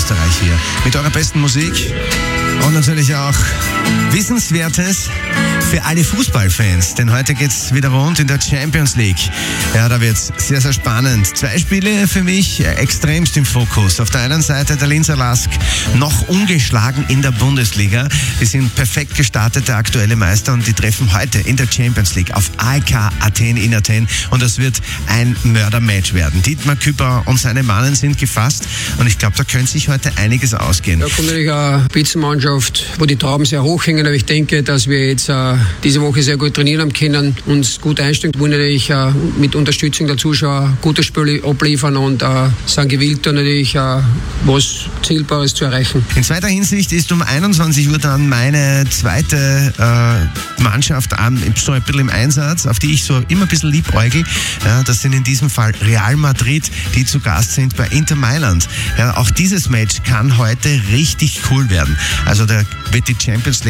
Österreich hier. Mit eurer besten Musik und natürlich auch Wissenswertes für alle Fußballfans, denn heute geht's wieder rund in der Champions League. Ja, da wird's sehr, sehr spannend. 2 Spiele für mich extremst im Fokus. Auf der einen Seite der Linzer Lask, noch ungeschlagen in der Bundesliga. Wir sind perfekt gestartet, der aktuelle Meister, und die treffen heute in der Champions League auf AEK Athen in Athen, und das wird ein Mördermatch werden. Dietmar Küpper und seine Mannen sind gefasst, und ich glaube, da könnte sich heute einiges ausgehen. Da kommt natürlich eine Spitzenmannschaft, wo die Trauben sehr hoch hängen, aber ich denke, dass wir jetzt diese Woche sehr gut trainieren haben können, uns gut einstellen, wo natürlich mit Unterstützung der Zuschauer gutes Spiel abliefern und sind gewillt, da natürlich was Zielbares zu erreichen. In zweiter Hinsicht ist um 21 Uhr dann meine zweite Mannschaft so ein bisschen im Einsatz, auf die ich so immer ein bisschen liebäugel. Ja, das sind in diesem Fall Real Madrid, die zu Gast sind bei Inter Mailand. Ja, auch dieses Match kann heute richtig cool werden. Also da wird die Champions League